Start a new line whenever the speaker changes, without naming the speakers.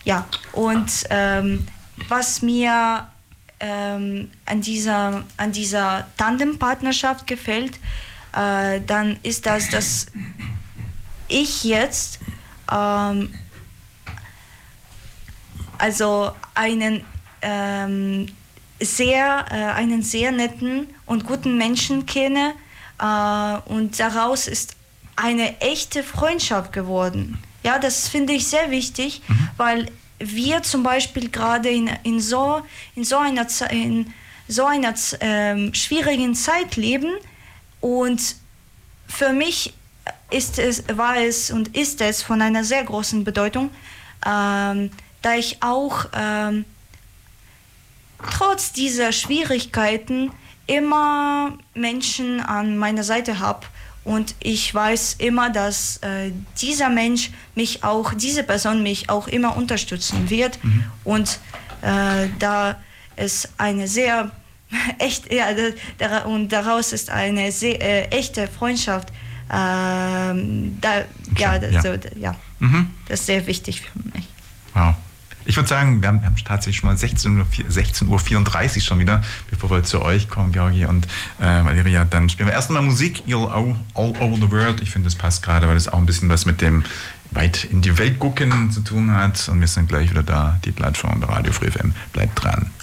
Ja, und was mir an dieser Tandempartnerschaft gefällt, dann ist das, dass ich jetzt also einen sehr netten und guten Menschen kenne, und daraus ist eine echte Freundschaft geworden. Ja, das finde ich sehr wichtig, weil wir zum Beispiel gerade in so einer schwierigen Zeit leben, und für mich war es und ist es von einer sehr großen Bedeutung, da ich auch trotz dieser Schwierigkeiten immer Menschen an meiner Seite habe, und ich weiß immer, dass diese Person mich auch immer unterstützen wird, und da es eine sehr und daraus ist eine sehr echte Freundschaft. Das ist sehr wichtig für mich.
Wow. Ich würde sagen, wir haben tatsächlich schon mal 16:34 Uhr schon wieder, bevor wir zu euch kommen, Georgi und Valeria. Dann spielen wir erstmal Musik, All Over the World. Ich finde, das passt gerade, weil es auch ein bisschen was mit dem weit in die Welt gucken zu tun hat. Und wir sind gleich wieder da, die Plattform der Radio Free FM. Bleibt dran.